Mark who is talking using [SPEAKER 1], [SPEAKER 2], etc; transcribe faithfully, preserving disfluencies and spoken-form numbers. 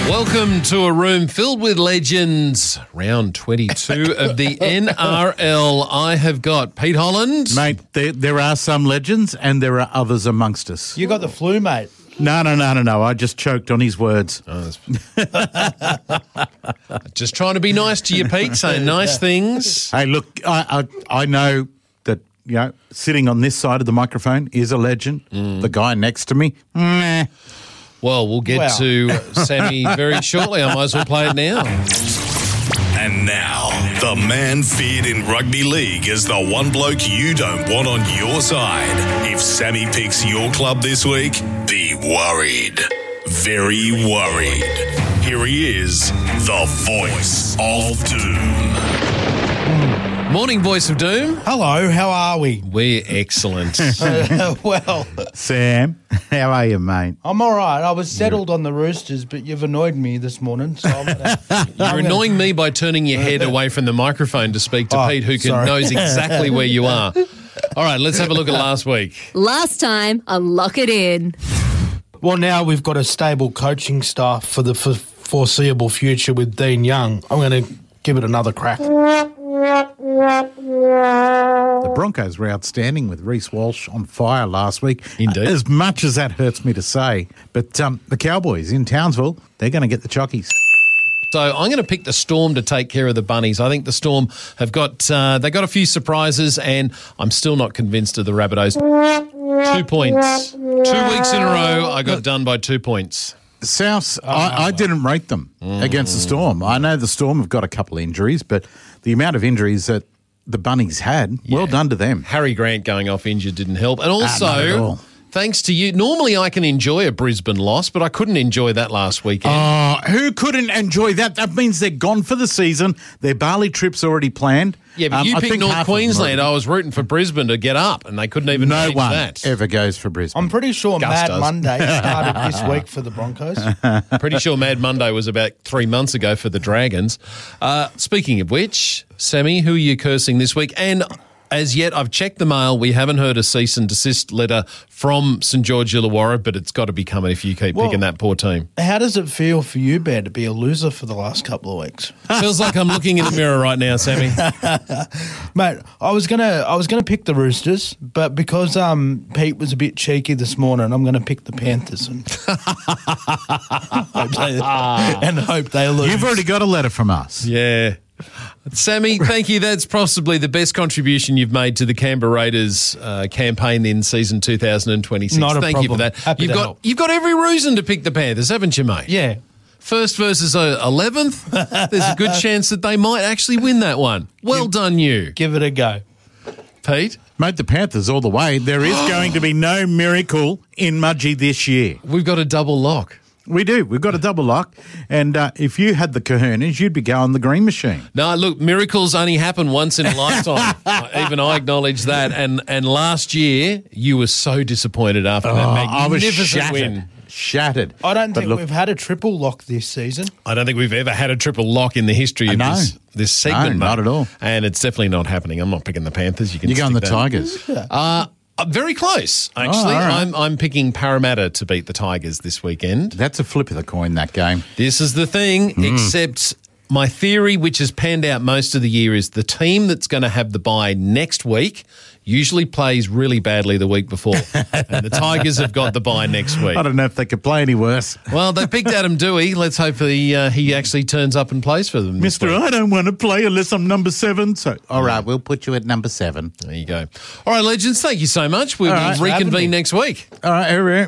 [SPEAKER 1] Welcome to a room filled with legends. Round twenty-two of the N R L. I have got Pete Holland.
[SPEAKER 2] Mate, there, there are some legends and there are others amongst us.
[SPEAKER 3] You got the flu, mate.
[SPEAKER 2] No, no, no, no, no. I just choked on his words.
[SPEAKER 1] Oh, just trying to be nice to you, Pete, saying nice things.
[SPEAKER 2] Hey, look, I, I I know that, you know, sitting on this side of the microphone is a legend.
[SPEAKER 1] Mm.
[SPEAKER 2] The guy next to me, meh.
[SPEAKER 1] Well, we'll get
[SPEAKER 3] Wow.
[SPEAKER 1] to Sammy very shortly. I might as well play it now.
[SPEAKER 4] And now, the man feared in rugby league as the one bloke you don't want on your side. If Sammy picks your club this week, be worried. Very worried. Here he is, the voice of doom.
[SPEAKER 1] Morning, Voice of Doom.
[SPEAKER 3] Hello, how are we?
[SPEAKER 1] We're excellent.
[SPEAKER 3] Well,
[SPEAKER 2] Sam, how are you, mate?
[SPEAKER 3] I'm all right. I was settled on the Roosters, but you've annoyed me this morning. So I'm gonna,
[SPEAKER 1] You're annoying me by turning your head away from the microphone to speak to
[SPEAKER 3] Oh,
[SPEAKER 1] Pete, who can,
[SPEAKER 3] sorry.
[SPEAKER 1] knows exactly where you are. All right, let's have a look at last week.
[SPEAKER 5] Last time on Lock It In.
[SPEAKER 3] Well, now we've got a stable coaching staff for the f- foreseeable future with Dean Young. I'm going to give it another crack.
[SPEAKER 2] The Broncos were outstanding with Reece Walsh on fire last week.
[SPEAKER 1] Indeed.
[SPEAKER 2] As much as that hurts me to say. But um, the Cowboys in Townsville, they're going to get the chockies.
[SPEAKER 1] So I'm going to pick the Storm to take care of the Bunnies. I think the Storm have got uh, they got a few surprises, and I'm still not convinced of the Rabbitohs. Two points, two weeks in a row. I got done by two points.
[SPEAKER 2] Souths, I, I didn't rate them against the Storm. I know the Storm have got a couple of injuries, but the amount of injuries that the Bunnies had, well done to them.
[SPEAKER 1] Harry Grant going off injured didn't help, and also.
[SPEAKER 2] not at all.
[SPEAKER 1] Thanks to you. Normally I can enjoy a Brisbane loss, but I couldn't enjoy that last weekend.
[SPEAKER 2] Oh, who couldn't enjoy that? That means they're gone for the season. Their Bali trip's already planned.
[SPEAKER 1] yeah, but
[SPEAKER 2] Um,
[SPEAKER 1] you
[SPEAKER 2] I
[SPEAKER 1] picked
[SPEAKER 2] think
[SPEAKER 1] North
[SPEAKER 2] half of them
[SPEAKER 1] Queensland.
[SPEAKER 2] already-
[SPEAKER 1] I was rooting for Brisbane to get up, and they couldn't even
[SPEAKER 2] No
[SPEAKER 1] manage
[SPEAKER 2] one
[SPEAKER 1] that.
[SPEAKER 2] ever goes for Brisbane.
[SPEAKER 3] I'm pretty sure
[SPEAKER 1] Gus
[SPEAKER 3] Mad
[SPEAKER 1] does.
[SPEAKER 3] Monday started this week for the Broncos.
[SPEAKER 1] Pretty sure Mad Monday was about three months ago for the Dragons. Uh, speaking of which, Sammy, who are you cursing this week? And as yet, I've checked the mail. We haven't heard a cease and desist letter from St George Illawarra, but it's got to be coming if you keep
[SPEAKER 3] Well-
[SPEAKER 1] picking that poor team.
[SPEAKER 3] How does it feel for you, Bear, to be a loser for the last couple of weeks?
[SPEAKER 1] Feels like I'm looking in the mirror right now, Sammy.
[SPEAKER 3] Mate, I was gonna I was gonna pick the Roosters, but because um Pete was a bit cheeky this morning, I'm gonna pick the Panthers and hope they, and hope they lose.
[SPEAKER 2] You've already got a letter from us.
[SPEAKER 1] Yeah. Sammy, thank you. That's possibly the best contribution you've made to the Canberra Raiders uh, campaign in season two thousand twenty-six.
[SPEAKER 3] Not a
[SPEAKER 1] thank you for
[SPEAKER 3] problem.
[SPEAKER 1] that.
[SPEAKER 3] Happy
[SPEAKER 1] you've
[SPEAKER 3] to
[SPEAKER 1] got
[SPEAKER 3] help.
[SPEAKER 1] you've got every reason to pick the Panthers, haven't you, mate?
[SPEAKER 3] Yeah.
[SPEAKER 1] First versus uh, eleventh. There's a good chance that they might actually win that one. Well done, you,
[SPEAKER 3] Give it a go.
[SPEAKER 1] Pete.
[SPEAKER 2] Mate, the Panthers all the way. There is going to be no miracle in Mudgee this year.
[SPEAKER 1] We've got a double lock.
[SPEAKER 2] We do. We've got a double lock. And uh, if you had the cojones, you'd be going the green machine.
[SPEAKER 1] No, look, miracles only happen once in a lifetime. Uh, Even I acknowledge that. And and last year, you were so disappointed after that
[SPEAKER 2] Oh, I was
[SPEAKER 1] magnificent
[SPEAKER 2] shattered.
[SPEAKER 1] win.
[SPEAKER 2] Shattered.
[SPEAKER 3] I don't
[SPEAKER 2] But
[SPEAKER 3] think
[SPEAKER 2] look,
[SPEAKER 3] we've had a triple lock this season.
[SPEAKER 1] I don't think we've ever had a triple lock in the history of
[SPEAKER 2] No.
[SPEAKER 1] this, this segment.
[SPEAKER 2] No, not
[SPEAKER 1] mate.
[SPEAKER 2] at all.
[SPEAKER 1] And it's definitely not happening. I'm not picking the Panthers. You can
[SPEAKER 2] You're going the
[SPEAKER 1] stick that.
[SPEAKER 2] Tigers.
[SPEAKER 1] Uh, uh, very close, actually.
[SPEAKER 2] Oh, all right.
[SPEAKER 1] I'm I'm picking Parramatta to beat the Tigers this weekend.
[SPEAKER 2] That's a flip of the coin, that game.
[SPEAKER 1] This is the thing,
[SPEAKER 2] Mm.
[SPEAKER 1] except my theory, which has panned out most of the year, is the team that's going to have the bye next week usually plays really badly the week before. And the Tigers have got the bye next week.
[SPEAKER 2] I don't know if they could play any worse.
[SPEAKER 1] Well, they picked Adam Dewey. Let's hope he, uh, he actually turns up and plays for them. this
[SPEAKER 2] Mister,
[SPEAKER 1] week.
[SPEAKER 2] I don't want to play unless I'm number seven. So, all right, we'll put you at number seven.
[SPEAKER 1] There you go. All right, legends, thank you so much. We will
[SPEAKER 2] right, for
[SPEAKER 3] having me.
[SPEAKER 1] reconvene next week.
[SPEAKER 2] All right, here we are.